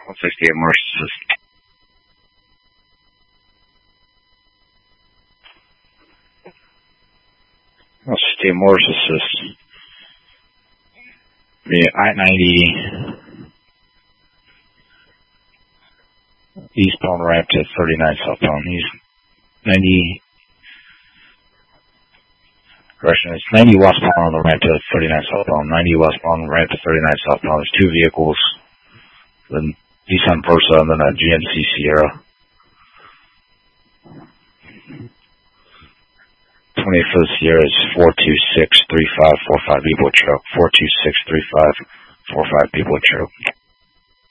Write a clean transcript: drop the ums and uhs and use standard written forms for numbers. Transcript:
168 Marshall. 168 Morris assist. I-90 eastbound ramp to 39 southbound. He's 90. Correction, it's 90 westbound on the ramp to 39 southbound. 90 westbound ramp to 39 southbound. There's two vehicles. The Nissan Versa and then a GMC Sierra. 28 for the Sierra is 4263545 people truck. 4263545 people truck.